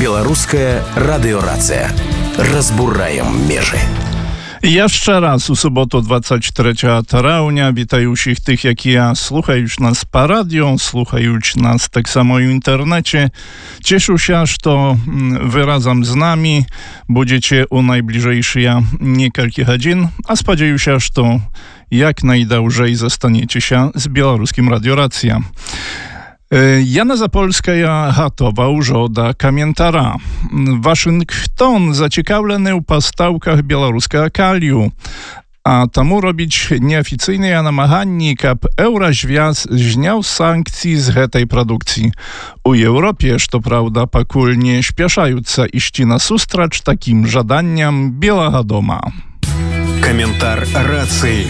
Беларуская радыёрацыя. Разбураем межы. Jeszcze raz u sobotу 23 траўня вітаю ўсіх тых, якія слухаюць нас па радыё, слухаюць нас таксама ў інтэрнэце. Cieszyся, што вы разам з намі будзеце ў найбліжэйшыя некалькі гадзін, а спадзяюся, што як найдаўжэй застанецеся з беларускім радыёрацыя. Jana Zapolskaja gotowa już do komentara. Waszyngton zaciekawiony w postawkach białoruskiego kaliu, a temu robić nieoficyjne namaganie, aby Euroświat zняł sankcji z tej produkcji. U Europie, to prawda, pakul nie śpieszająca iść na sustracz takim żadaniom Białego Doma. Komentar racji.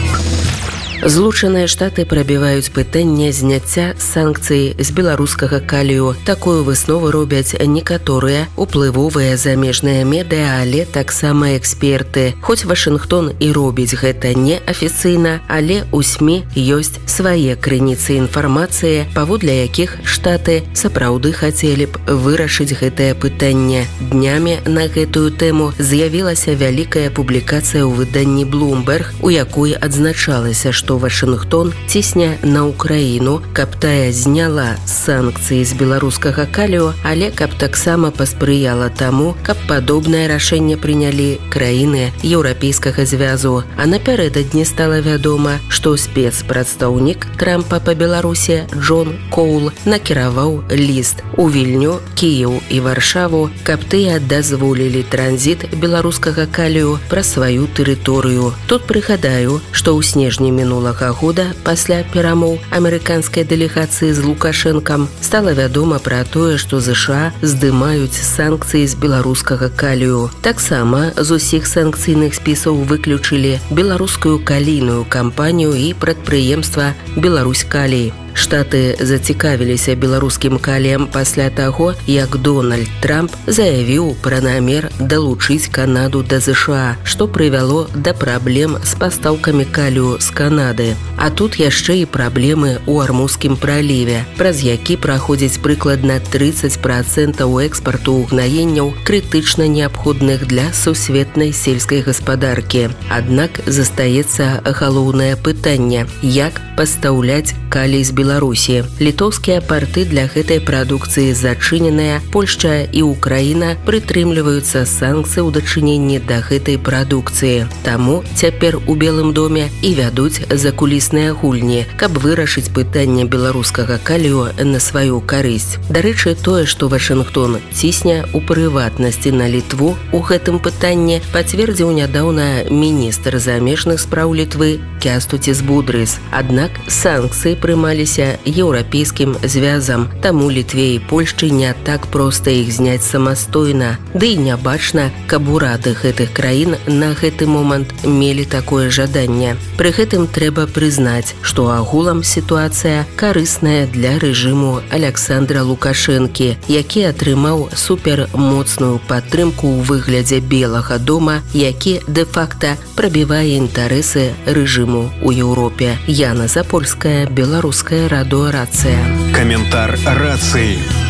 Злучаныя Штаты прабіваюць пытанне зняцця санкцый з беларускага калію. Такую выснову робяць некаторыя уплывовыя замежныя медыа, але таксама эксперты. Хоць Вашынгтон і робіць гэта неафіцыйна, але ў СМІ ёсць свае крыніцы інфармацыі, паводле якіх Штаты сапраўды хацелі б вырашыць гэтае пытанне. Днямі на гэтую тэму з'явілася вялікая публікацыя ў выданні Bloomberg, у якой адзначалася, што Вашынгтон цісне на Украіну, каб тая зняла санкцыі з беларускага калію, але каб таксама паспрыяла таму, каб падобнае рашэнне прынялі краіны Еўрапейскага звязу. А напярэдадні стала вядома, што спецпрадстаўнік Трампа па Беларусі Джон Коул накіраваў ліст у Вільню, Кіеў і Варшаву, каб тыя дазволілі транзіт беларускага калію праз сваю тэрыторыю. Тут прыгадаю, што ў снежні минулага года пасля перамоў амерыканскай дэлегацыі з Лукашэнкам стала вядома пра тое, што ЗША здымаюць санкцыі з беларускага калію. Таксама з усіх санкцыйных спісаў выключылі беларускую калійную кампанію і прадпрыемства «Беларусь-Калій». Штаты зацікавіліся беларускім каліем пасля таго, як Дональд Трамп заявіў пра намер далучыць Канаду да ЗША, што прывяло да праблем з пастаўкамі калію з Канады. А тут яшчэ і праблемы ў Армузскім праліве, праз які праходзіць прыкладна 30% экспарту ўгнаенняў, крытычна неабходных для сусветнай сельскай гаспадаркі. Аднак застаецца галоўнае пытанне, як пастаўляць калій з Беларусі. Літоўскія парты для гэтай прадукцыі зачыненыя, Польшча і Украіна прытрымліваюцца санкцый у дачыненні да гэтай прадукцыі. Таму цяпер у Белым доме і вядуць закулісныя гульні, каб вырашыць пытанне беларускага калію на сваю карысць. Дарэчы, тое, што Вашынгтон цісне ў прыватнасці на Літву у гэтым пытанні, пацвердзіў нядаўна міністр замежных спраў Літвы Кястуціс Будрыс. Аднак санкцыі прымаліся Еўрапейскім звязам, таму Літве і Польшчы не так проста іх зняць самастойна. Ды і не бачна, каб урады гэтых краін на гэты момант мелі такое жаданне. Пры гэтым трэба прызнаць, што агулам сітуацыя карысная для рэжыму Аляксандра Лукашэнкі, які атрымаў супермоцную падтрымку ў выглядзе Белага дома, які дэ-факта прабівае інтарэсы рэжыму ў Еўропе. Яна Запольская, беларуская радыёрацыя. Каментар рацыі.